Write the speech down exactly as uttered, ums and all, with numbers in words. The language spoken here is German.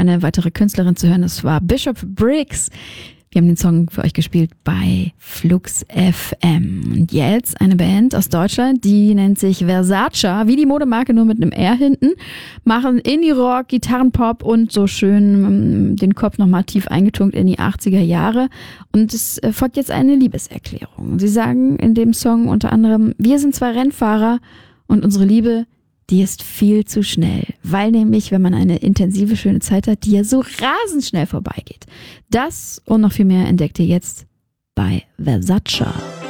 eine weitere Künstlerin zu hören. Das war Bishop Briggs. Wir haben den Song für euch gespielt bei Flux F M. Und jetzt eine Band aus Deutschland, die nennt sich Versace, wie die Modemarke, nur mit einem R hinten. Machen Indie-Rock, Gitarrenpop und so schön den Kopf nochmal tief eingetunkt in die achtziger Jahre. Und es folgt jetzt eine Liebeserklärung. Sie sagen in dem Song unter anderem, wir sind zwei Rennfahrer und unsere Liebe, die ist viel zu schnell, weil nämlich, wenn man eine intensive, schöne Zeit hat, die ja so rasend schnell vorbeigeht. Das und noch viel mehr entdeckt ihr jetzt bei Versace.